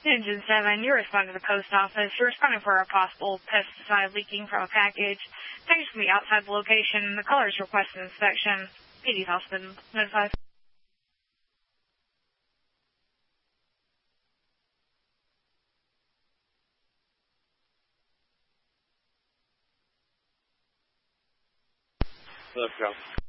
Engine 7, you respond to the post office. You're responding for a possible pesticide leaking from a package. Package can be outside the location. The caller is requesting inspection. PD's also been notified. Let's go.